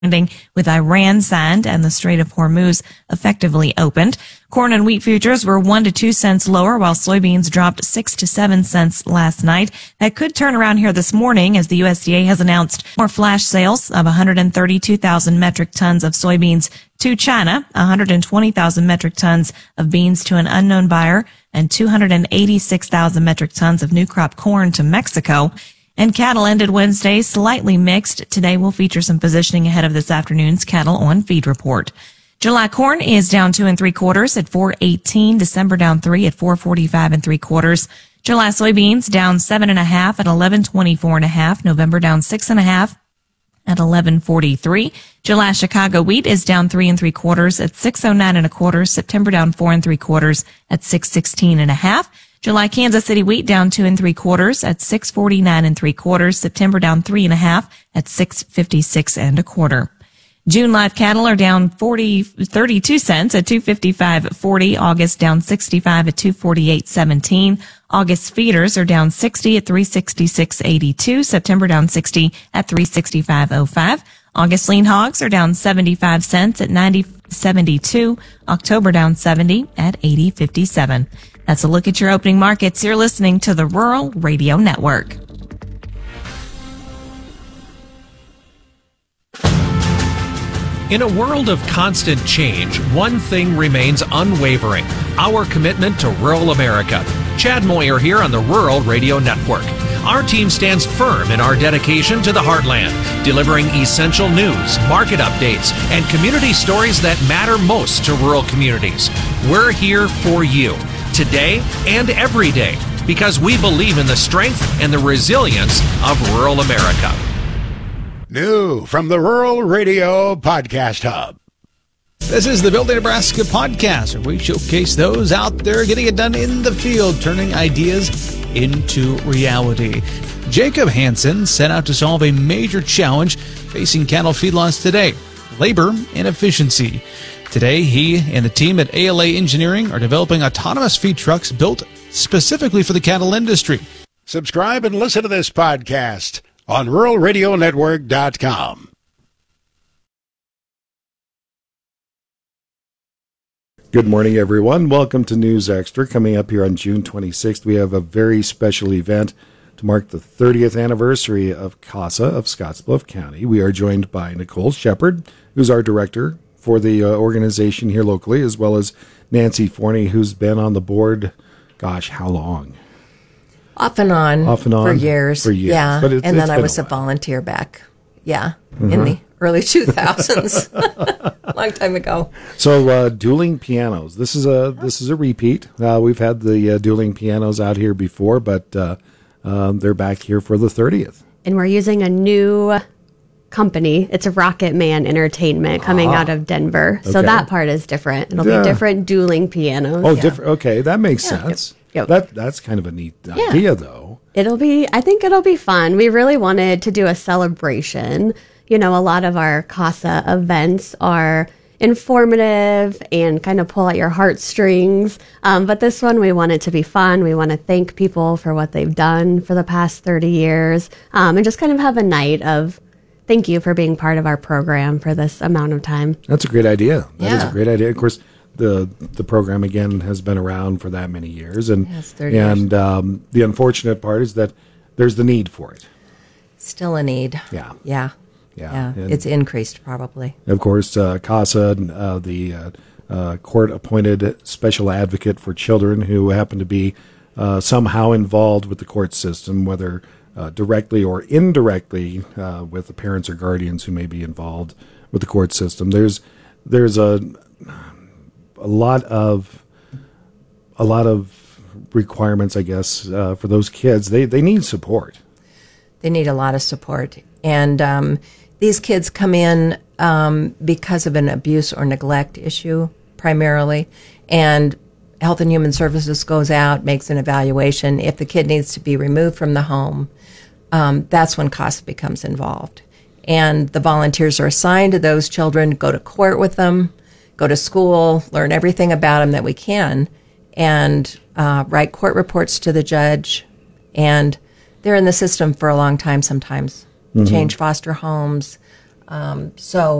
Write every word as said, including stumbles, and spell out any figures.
with Iran signed and the Strait of Hormuz effectively opened. Corn and wheat futures were one to two cents lower, while soybeans dropped six to seven cents last night. That could turn around here this morning as the U S D A has announced more flash sales of one hundred thirty-two thousand metric tons of soybeans to China, one hundred twenty thousand metric tons of beans to an unknown buyer, and two hundred eighty-six thousand metric tons of new crop corn to Mexico. And cattle ended Wednesday slightly mixed. Today we'll feature some positioning ahead of this afternoon's Cattle on Feed report. July corn is down two and three quarters at four eighteen. December down three at four forty-five and three quarters. July soybeans down seven and a half at eleven twenty-four and a half. November down six and a half at eleven forty-three. July Chicago wheat is down three and three quarters at six oh nine and a quarter. September down four and three quarters at six sixteen and a half. July Kansas City wheat down two and three quarters at six forty-nine and three quarters. September down three and a half at six fifty-six and a quarter. June live cattle are down forty, thirty-two cents at two fifty-five forty. August down sixty-five at two forty-eight seventeen. August feeders are down sixty at three sixty-six eighty-two. September down sixty at three sixty-five oh five. August lean hogs are down seventy-five cents at ninety seventy-two. October down seventy at eighty fifty-seven. That's a look at your opening markets. You're listening to the Rural Radio Network. In a world of constant change, one thing remains unwavering: our commitment to rural America. Chad Moyer here on the Rural Radio Network. Our team stands firm in our dedication to the heartland, delivering essential news, market updates, and community stories that matter most to rural communities. We're here for you, today and every day, because we believe in the strength and the resilience of rural America. New from the Rural Radio Podcast Hub. This is the Building Nebraska podcast, where we showcase those out there getting it done in the field, turning ideas into reality. Jacob Hansen set out to solve a major challenge facing cattle feedlots today: labor and efficiency. Today, he and the team at A L A Engineering are developing autonomous feed trucks built specifically for the cattle industry. Subscribe and listen to this podcast on rural radio network dot com. Good morning, everyone. Welcome to News Extra. Coming up here on June twenty-sixth, we have a very special event to mark the thirtieth anniversary of CASA of Scottsbluff County. We are joined by Nicole Shepard, who's our director for the uh, organization here locally, as well as Nancy Forney, who's been on the board, gosh, how long? Off and on. Off and on? For years. For years. Yeah, but it, and then I was a, a volunteer back, yeah, mm-hmm. in the early two thousands. Long time ago. So uh, dueling pianos. This is a this is a repeat. Uh, we've had the uh, dueling pianos out here before, but uh, um, they're back here for the thirtieth. And we're using a new company. It's a Rocket Man Entertainment coming ah, out of Denver. So okay. That part is different. It'll yeah. be different dueling pianos. Oh, yeah. different. Okay, that makes yeah. sense. Yep. That that's kind of a neat yeah. idea, though. It'll be. I think it'll be fun. We really wanted to do a celebration. You know, a lot of our CASA events are informative and kind of pull at your heartstrings. Um, but this one, we want it to be fun. We want to thank people for what they've done for the past thirty years, um, and just kind of have a night of thank you for being part of our program for this amount of time. That's a great idea. That yeah. is a great idea. Of course, the the program, again, has been around for that many years. And, yes, thirty and um, the unfortunate part is that there's the need for it. Still a need. Yeah. Yeah. Yeah, yeah. It's increased probably. Of course, uh, CASA, uh, the uh, uh, court-appointed special advocate for children who happen to be uh, somehow involved with the court system, whether uh, directly or indirectly uh, with the parents or guardians who may be involved with the court system. There's there's a a lot of a lot of requirements, I guess, uh, for those kids. They they need support. They need a lot of support, and um, these kids come in um, because of an abuse or neglect issue primarily, and Health and Human Services goes out, makes an evaluation. If the kid needs to be removed from the home, um, that's when CASA becomes involved. And the volunteers are assigned to those children, go to court with them, go to school, learn everything about them that we can, and uh, write court reports to the judge. And they're in the system for a long time sometimes. Mm-hmm. Change foster homes, Um, so